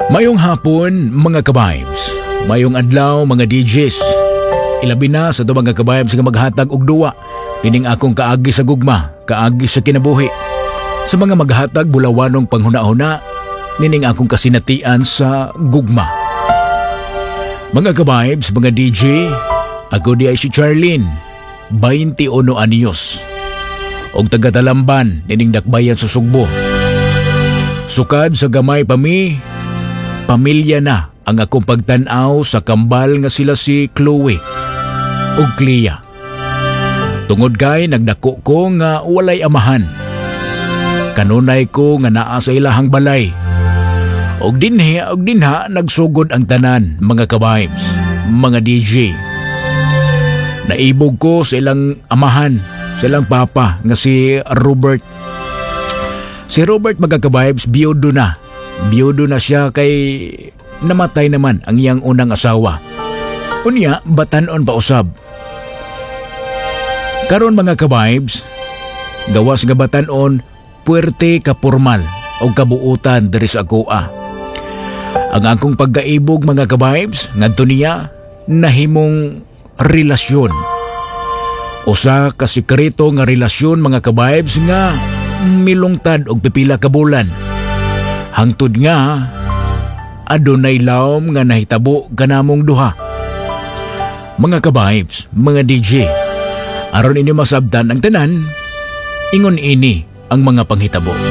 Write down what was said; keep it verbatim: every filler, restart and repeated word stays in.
Mayong hapon, mga ka-vibes. Mayong adlaw, mga D Js. Ilabi na sa ito mga ka-vibes nga maghatag og duwa. Nining akong kaagi sa gugma, kaagi sa kinabuhi. Sa mga maghatag bulawanong panghuna-huna, nining akong kasinatian sa gugma. Mga ka-vibes, mga D J, ako di ay si Charlene, twenty-one anyos. Og taga-Talamban, nining dakbayan sa Sugbo. Sukad sa gamay pa mi, pamilya na ang akong pagtanaw sa kambal nga sila si Chloe ug Clea. Tungod kay nagdako ko nga walay amahan. Kanunay ko nga naa sa ilahang balay. Og dinhi og dinha nagsugod ang tanan, mga ka-vibes, mga D J. Naibog ko sa ilang amahan, sa ilang papa nga si Robert. Si Robert, mga ka-vibes, biyudo na. Biyudo na siya kay namatay naman ang iyang unang asawa. Unya, batanon pa usab. Karon mga ka-vibes, gawas nga batanon, puwerte ka pormal o kabuutan diri sa akoa. Ang akong pagkaibog, mga ka-vibes, ngadto niya nahimong relasyon. Usa ka sikreto nga relasyon, mga ka-vibes, nga milungtad og pipila ka bulan. Hangtod nga adunay lawom nga nahitabo kanamong duha. Mga ka-vibes, mga D J, aron inyo masabtan ang tanan, ingon ini ang mga panghitabo.